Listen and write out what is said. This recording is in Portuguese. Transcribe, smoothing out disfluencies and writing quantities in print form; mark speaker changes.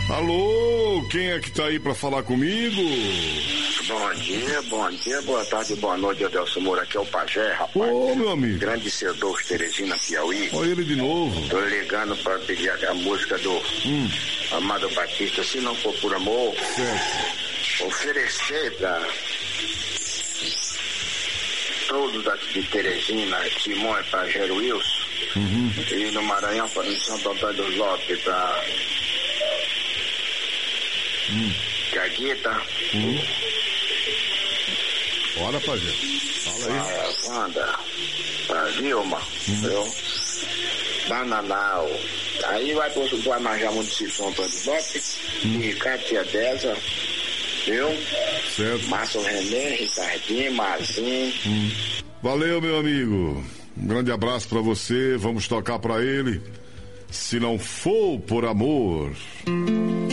Speaker 1: Alô, quem é que tá aí pra falar comigo?
Speaker 2: Bom dia, boa tarde, boa noite, Adelson Moura, aqui é o Pajé, rapaz.
Speaker 1: Ô, meu amigo.
Speaker 2: Grande Cedor, Teresina, Piauí.
Speaker 1: Olha ele de novo.
Speaker 2: Tô ligando pra pedir a música do Amado Batista, Se Não For Por Amor.
Speaker 1: Certo.
Speaker 2: Oferecer pra todos daqui de Teresina, Simão e Pajero Wilson. E no Maranhão, para em Santo Antônio dos Lopes, pra Cagueta.
Speaker 1: Olha, Pajé. Fala aí.
Speaker 2: Pra Wanda, pra Vilma, viu? Bananal. Aí vai pro Guanajá, município de São Antônio dos Lopes. E Cátia Deza, viu?
Speaker 1: Certo.
Speaker 2: Márcio René, Ricardinho, Marcinho.
Speaker 1: Valeu, meu amigo. Um grande abraço pra você. Vamos tocar pra ele. Se Não For Por Amor.